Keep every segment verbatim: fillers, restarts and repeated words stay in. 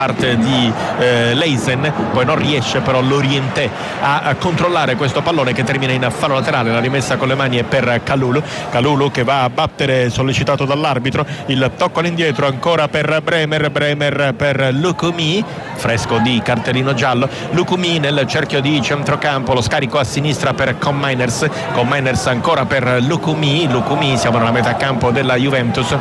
parte di eh, Leisen, poi non riesce però l'Orienté a, a controllare questo pallone che termina in fallo laterale. La rimessa con le mani è per Kalulu, Kalulu che va a battere sollecitato dall'arbitro, il tocco all'indietro ancora per Bremer, Bremer per Lukumi, fresco di cartellino giallo, Lukumi nel cerchio di centrocampo, lo scarico a sinistra per Koopmeiners, Koopmeiners ancora per Lukumi, Lukumi siamo nella metà campo della Juventus,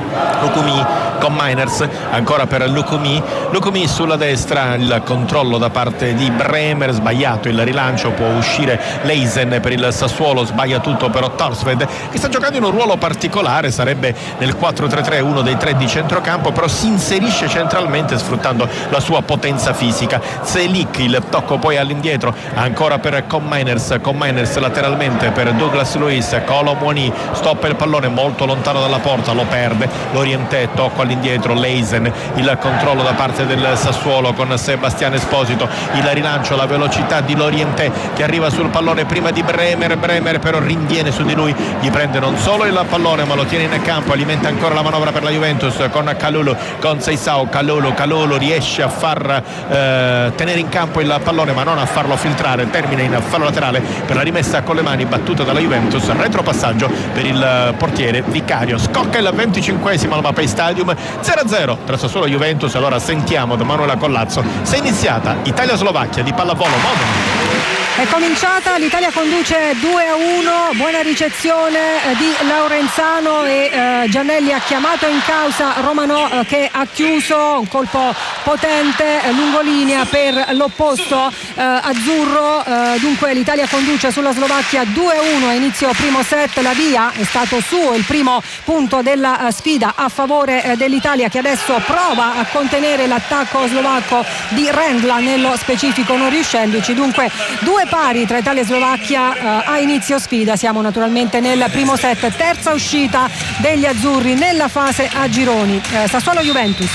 Lukumi con Miners, ancora per Lukumi, Lukumi sulla destra, il controllo da parte di Bremer, sbagliato il rilancio, può uscire Leisen per il Sassuolo, sbaglia tutto però Torsved che sta giocando in un ruolo particolare, sarebbe nel quattro tre tre uno dei tre di centrocampo, però si inserisce centralmente sfruttando la sua potenza fisica. Zelik, il tocco poi all'indietro ancora per Koopmeiners, Koopmeiners lateralmente per Douglas Luiz, Kolo Muani stoppa il pallone molto lontano dalla porta, lo perde, l'Orienté, tocco all'indietro, Leisen, il controllo da parte del Sassuolo con Sebastian Esposito, il rilancio, la velocità di l'Orienté che arriva sul pallone prima di Bremer, Bremer però rinviene su di lui, gli prende non solo il pallone ma lo tiene in campo, alimenta ancora la manovra per la Juventus con Kalulu, con Seisao, Kalulu, Kalulu riesce a far eh, tenere in campo il pallone ma non a farlo filtrare, termina in fallo laterale per la rimessa con le mani battuta dalla Juventus, retropassaggio per il portiere Vicario. Scocca il venticinquesimo al Mapei Stadium, zero a zero tra Sassuolo e Juventus. Allora sentiamo da Manuela Collazzo se è iniziata Italia-Slovacchia di pallavolo Modena. È cominciata, l'Italia conduce due a uno, buona ricezione eh, di Laurenzano e eh, Giannelli ha chiamato in causa Romano eh, che ha chiuso un colpo potente eh, lungolinea per l'opposto eh, azzurro, eh, dunque l'Italia conduce sulla Slovacchia due a uno a inizio primo set. La via è stato suo il primo punto della eh, sfida a favore eh, dell'Italia che adesso prova a contenere l'attacco slovacco di Rendla, nello specifico non riuscendoci, dunque due pari tra Italia e Slovacchia eh, a inizio sfida. Siamo naturalmente nel primo set, terza uscita degli azzurri nella fase a gironi. eh, Sassuolo Juventus.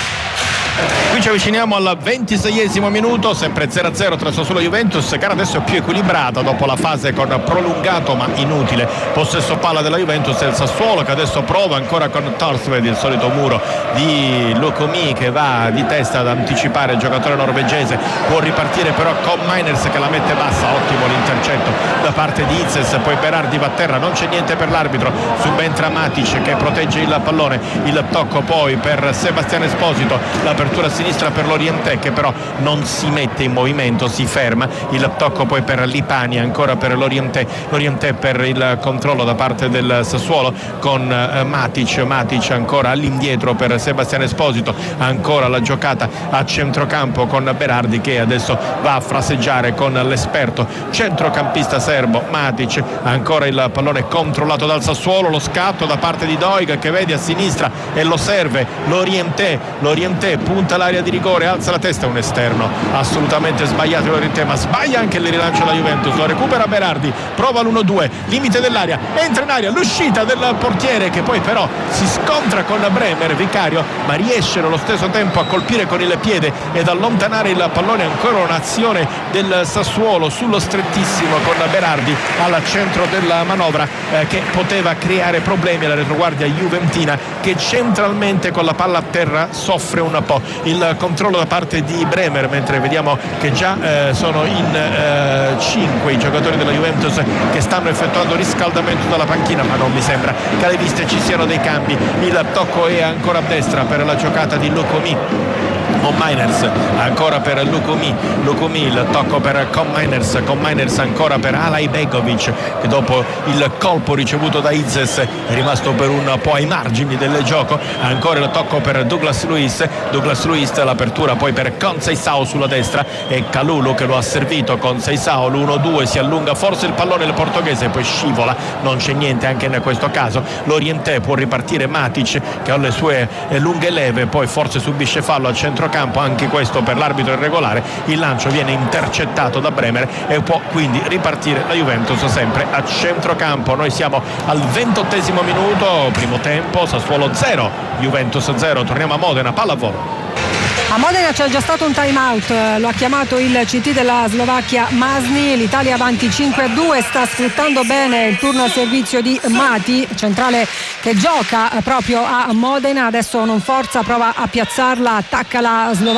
Qui ci avviciniamo al ventiseiesimo minuto, sempre zero a zero tra Sassuolo e Juventus, gara adesso è più equilibrata dopo la fase con prolungato ma inutile possesso palla della Juventus. È il Sassuolo che adesso prova ancora con Torsved, il solito muro di Lukumi che va di testa ad anticipare il giocatore norvegese, può ripartire però con Miners che la mette bassa, ottimo l'intercetto da parte di Itzes, poi Berardi va a terra, non c'è niente per l'arbitro, subentra Matic che protegge il pallone, il tocco poi per Sebastian Esposito, l'apertura a sinistra per l'Orienté che però non si mette in movimento, si ferma, il tocco poi per Lipani, ancora per l'Orienté, l'Orienté per il controllo da parte del Sassuolo con eh, Matic, Matic ancora all'indietro per Sebastian Esposito, ancora la giocata a centrocampo con Berardi che adesso va a fraseggiare con l'esperto centrocampista serbo Matic, ancora il pallone controllato dal Sassuolo, lo scatto da parte di Doig che vede a sinistra e lo serve l'Orienté, l'Orienté punta l'area di rigore, alza la testa, un esterno assolutamente sbagliato l'Orienté, ma sbaglia anche il rilancio della Juventus, lo recupera Berardi, prova l'uno due, limite dell'area, entra in area, l'uscita del portiere che poi però si scontra con Bremer, Vicario, ma riesce nello stesso tempo a colpire con il piede ed allontanare il pallone. Ancora un'azione del Sassuolo sullo strettissimo con Berardi al centro della manovra eh, che poteva creare problemi alla retroguardia juventina che centralmente con la palla a terra soffre un po'. Il controllo da parte di Bremer, mentre vediamo che già eh, sono in eh, cinque i giocatori della Juventus che stanno effettuando riscaldamento dalla panchina, ma non mi sembra che alle viste ci siano dei cambi. Il tocco è ancora a destra per la giocata di Lukumi con Miners, ancora per Lukumi, Lukumi il tocco per Koopmeiners, Koopmeiners ancora per Alay Begovic che dopo il colpo ricevuto da Itzes è rimasto per un po' ai margini del gioco, ancora il tocco per Douglas Luiz, Douglas Luiz l'apertura poi per Conceição sulla destra e Kalulu che lo ha servito, Conceição l'uno due, si allunga forse il pallone il portoghese poi scivola, non c'è niente anche in questo caso, l'Orienté può ripartire Matic che ha le sue lunghe leve, poi forse subisce fallo al centrocampo, anche questo per l'arbitro irregolare, il lancio viene intercettato da Bremer e può quindi ripartire la Juventus sempre a centrocampo. Noi siamo al ventottesimo minuto, primo tempo, Sassuolo zero, Juventus zero, torniamo a Modena, pallavolo. A Modena c'è già stato un time out, lo ha chiamato il C T della Slovacchia Masni, l'Italia avanti cinque a due, sta sfruttando bene il turno al servizio di Mati, centrale che gioca proprio a Modena, adesso non forza, prova a piazzarla, attacca la Slovacchia.